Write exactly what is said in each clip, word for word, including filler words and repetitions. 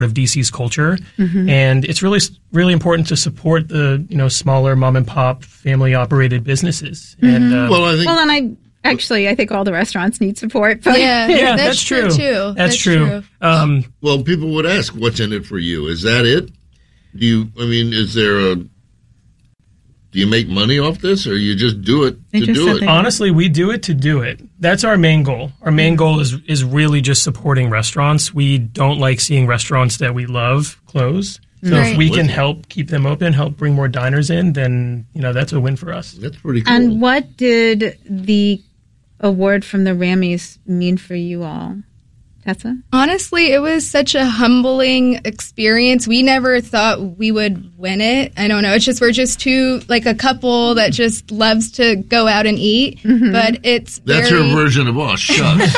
of D C's culture, Mm-hmm. and it's really really important to support the you know smaller mom and pop family operated businesses. Mm-hmm. And uh, Well, I think Well, and I actually I think all the restaurants need support. But Yeah, yeah, that's, that's true. too. That's, true. Um, well, people would ask, "What's in it for you?" Is that it? Do you? I mean, is there a? Do you make money off this, or you just do it They to just do said it? they- honestly, we do it to do it. That's our main goal. Our main goal is is really just supporting restaurants. We don't like seeing restaurants that we love close. So Right. if we can help keep them open, help bring more diners in, then you know that's a win for us. That's pretty cool. And what did the award from the Rammies mean for you all, Tessa? Honestly, it was such a humbling experience. We never thought we would win it. I don't know. It's just we're just two like a couple that just loves to go out and eat. Mm-hmm. But it's That's very, her version of oh shucks.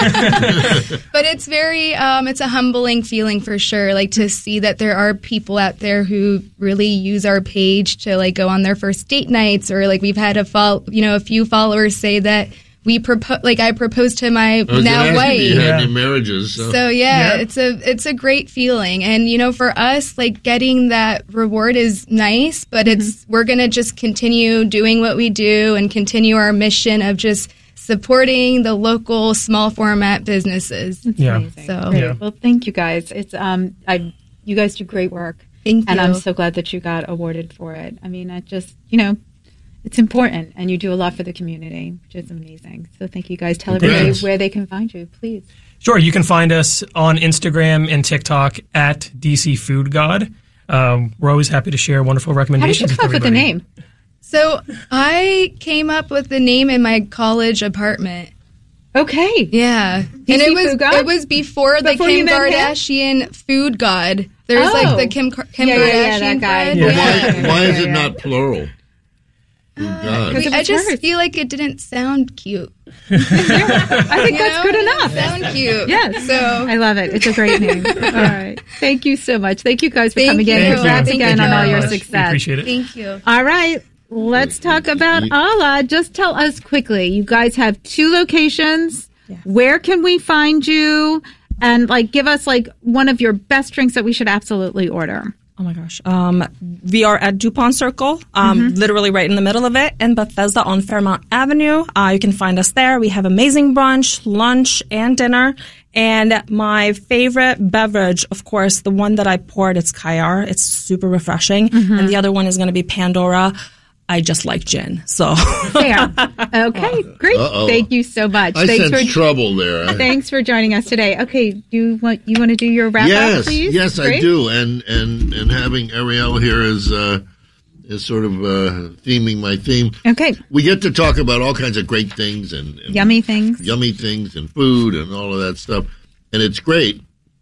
But it's very um, it's a humbling feeling for sure. Like to see that there are people out there who really use our page to like go on their first date nights, or like we've had a fol- you know a few followers say that. We propose, like I proposed to my I was gonna now ask wife. if you had Yeah. any marriages. So. So yeah, Yeah. it's a it's a great feeling, and you know, for us, like getting that reward is nice, but it's we're gonna just continue doing what we do and continue our mission of just supporting the local small format businesses. Yeah. Amazing. So- Great. Yeah. Well, thank you guys. It's um, I you guys do great work, Thank and you. I'm so glad that you got awarded for it. I mean, I just you know. It's important, and you do a lot for the community, which is amazing. So thank you guys. Tell everybody Congrats. where they can find you, please. Sure, you can find us on Instagram and TikTok at D C Food God. Um, we're always happy to share wonderful How did recommendations. you come up with with the everybody. name? So I came up with the name in my college apartment. Okay. Yeah, D C and it was Food God? it was before the Before you Kim met him? Kardashian Food God. There's Oh. like the Kim Kar- Kim Yeah, yeah, Kardashian yeah, that guy. God. Yeah. But Yeah. why, why is Yeah, it yeah. not plural? Oh, God. Because it I was just hers. feel like it didn't sound cute. I think You that's know? good enough. Sound cute. Yes. So I love it. It's a great name. All right. Thank you so much. Thank you guys for Thank coming in. you. Congrats Thank again you on all very your much. We success. appreciate it. thank you. All right. Let's talk about Allah. Just tell us quickly. You guys have two locations. Where can we find you? And like, give us like one of your best drinks that we should absolutely order. Oh my gosh. Um, we are at DuPont Circle, um, Mm-hmm. literally right in the middle of it, in Bethesda on Fairmount Avenue. Uh, you can find us there. We have amazing brunch, lunch, and dinner. And my favorite beverage, of course, the one that I poured, it's Kayar. It's super refreshing. Mm-hmm. And the other one is going to be Pandora. I just like gin. So Fair. Okay. Great. Uh-oh. Thank you so much. I Thanks sense for trouble there. thanks for joining us today. Okay. Do you want you want to do your wrap yes, up, please? yes, I Great. do. And and and having Ariel here is uh, is sort of uh, theming my theme. Okay. We get to talk about all kinds of great things and, and Yummy things. yummy things and food and all of that stuff, and it's great.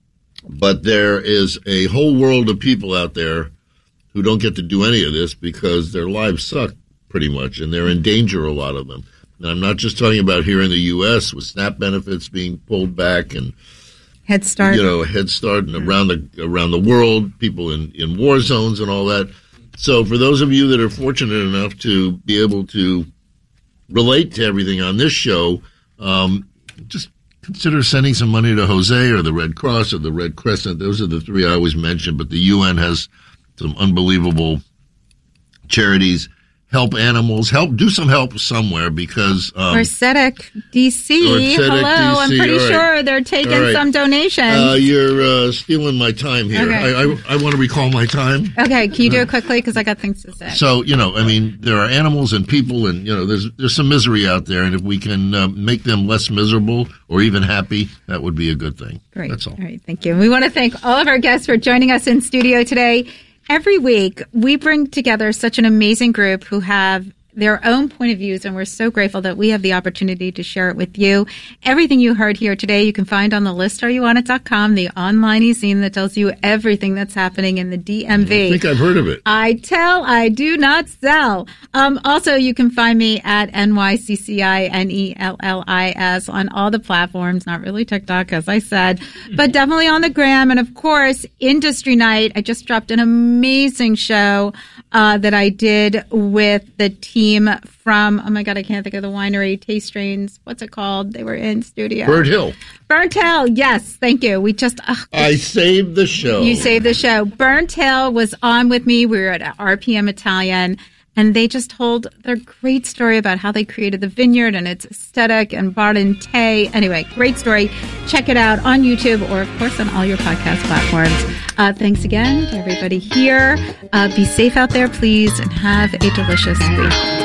But there is a whole world of people out there who don't get to do any of this because their lives suck pretty much, and they're in danger, a lot of them. And I'm not just talking about here in the U S with SNAP benefits being pulled back and, Head Start. you know, Head Start, and around the around the world, people in, in war zones and all that. So for those of you that are fortunate enough to be able to relate to everything on this show, um, just consider sending some money to Jose or the Red Cross or the Red Crescent. Those are the three I always mention, but the U N has some unbelievable charities. Help animals. Help do some help somewhere because um, or Sedec, D C. Or Sedec, Hello, I'm D C, pretty all right. sure they're taking All right. some donations. uh, you're uh, stealing my time here. Okay. I, I, I want to recall my time. okay, can you do it quickly? Because I got things to say. So, you know, I mean, there are animals and people, and, you know, there's there's some misery out there, and if we can uh, make them less miserable or even happy, that would be a good thing. Great. That's all. All right, thank you. We want to thank all of our guests for joining us in studio today. Every week, we bring together such an amazing group who have their own point of views, and we're so grateful that we have the opportunity to share it with you. Everything you heard here today, you can find on the list are you on it dot com, the online e-zine that tells you everything that's happening in the D M V. I think I've heard of it. I tell, I do not sell. Um, also, you can find me at N Y C C I N E L L I S on all the platforms, not really TikTok, as I said, but definitely on the gram. And of course, Industry Night. I just dropped an amazing show uh, that I did with the team team from, oh my God, I can't think of the winery, Taste Strains. What's it called? They were in studio. Burnt Hill. Burnt Hill. Yes. Thank you. We just, uh, I saved the show. You saved the show. Burnt Hill was on with me. We were at R P M Italian, and they just told their great story about how they created the vineyard and its aesthetic and brought in Tay. Anyway, great story. Check it out on YouTube or, of course, on all your podcast platforms. Uh, thanks again to everybody here. Uh, be safe out there, please, and have a delicious week.